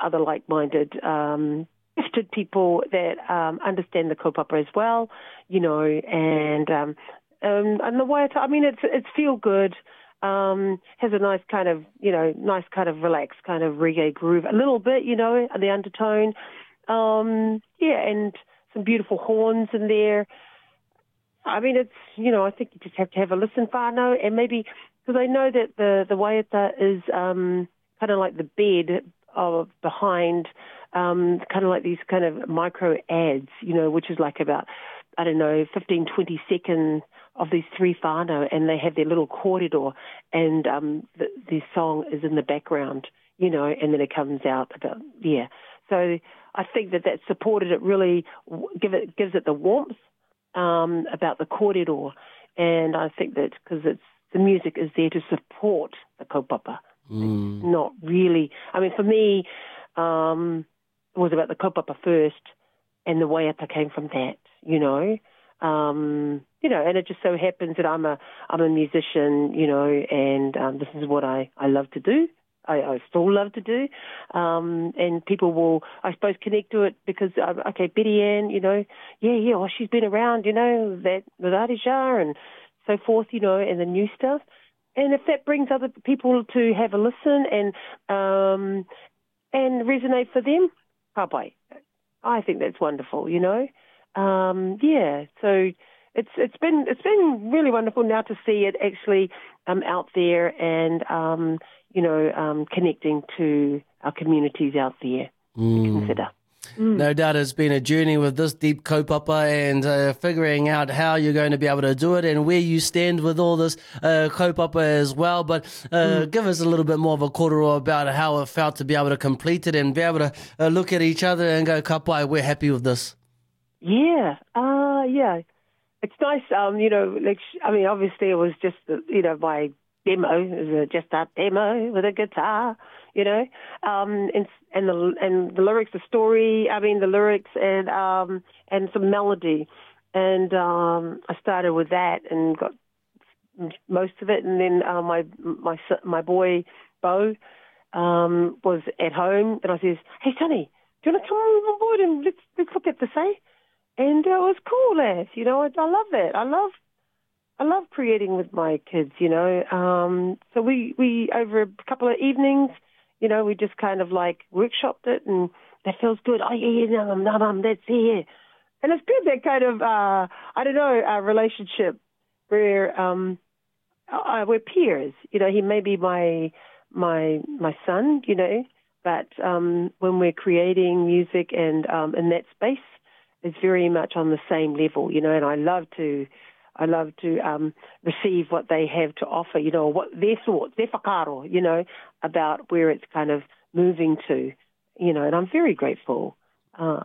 other like-minded gifted people that understand the kaupapa as well, and the waiata, I mean, it's feel good, has a nice kind of, relaxed kind of reggae groove, a little bit, the undertone, and some beautiful horns in there. I mean, it's, I think you just have to have a listen, whānau, and maybe, because I know that the waiata is kind of like the bed behind kind of like these kind of micro ads, which is like about, 15, 20 seconds of these three whānau, and they have their little kōrero, and the song is in the background, and then it comes out about, So I think that supported it, really gives it the warmth about the kōrero, and I think that because the music is there to support the kaupapa, not really. I mean, for me, it was about the kaupapa first, and the waiata came from that, and it just so happens that I'm a musician, and this is what I love to do. I still love to do, and people will, I suppose, connect to it because, Betty Ann, she's been around, that with Arisha and so forth, and the new stuff. And if that brings other people to have a listen and resonate for them, papai, I think that's wonderful, So it's been really wonderful now to see it actually out there and connecting to our communities out there. Consider. No doubt it's been a journey with this deep kaupapa and figuring out how you're going to be able to do it and where you stand with all this kaupapa as well. But give us a little bit more of a kōrero about how it felt to be able to complete it and be able to look at each other and go, ka pai, we're happy with this. Yeah. It's nice, obviously it was just, my demo, it was just a demo with a guitar, and the lyrics, the story, the lyrics and some melody. And I started with that and got most of it. And then my boy, Bo, was at home, and I says, "Hey, Sonny, do you want to come on board and let's look at this, eh?" And it was cool, lads. I love that. I love creating with my kids, So we over a couple of evenings, we just kind of like workshopped it, and that feels good. Oh yeah, that's here. And it's good, that kind of, relationship where we're peers. He may be my son, but when we're creating music and in that space, it's very much on the same level, and I love to receive what they have to offer, what their thoughts, their whakaaro, about where it's kind of moving to, and I'm very grateful. So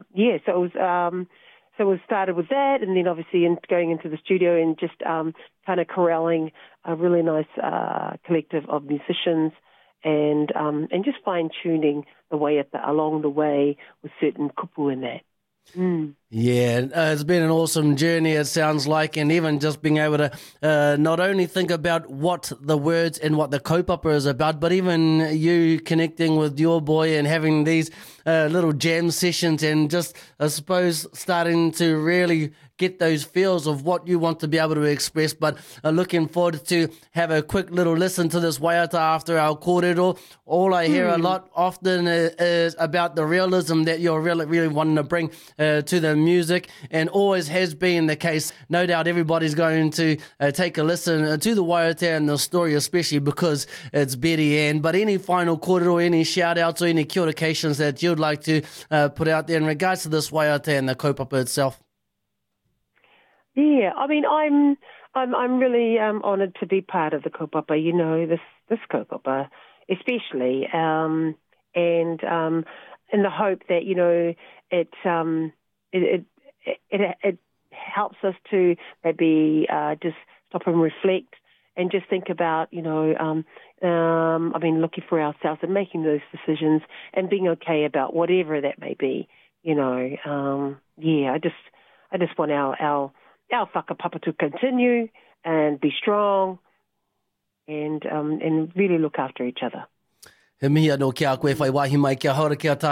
it was started with that, and then obviously going into the studio and just kind of corralling a really nice collective of musicians and just fine-tuning the waiata along the way with certain kupu in that. Yeah, it's been an awesome journey, it sounds like, and even just being able to not only think about what the words and what the kaupapa is about, but even you connecting with your boy and having these little jam sessions and just, I suppose, starting to really get those feels of what you want to be able to express. But looking forward to have a quick little listen to this waiata after our kōrero. All I hear a lot often is about the realism that you're really wanting to bring to the music, and always has been the case. No doubt everybody's going to take a listen to the waiata and the story, especially because it's Betty Ann. But any final kōrero, any shout-outs or any kia orations that you'd like to put out there in regards to this waiata and the kaupapa itself? Yeah, I'm really honoured to be part of the kaupapa, this kaupapa especially, and in the hope that, it helps us to maybe just stop and reflect and just think about, looking for ourselves and making those decisions and being okay about whatever that may be, I just want our whakapapa to continue and be strong and really look after each other. He mihi anō kia koe whai wahi mai kia haura kia tā.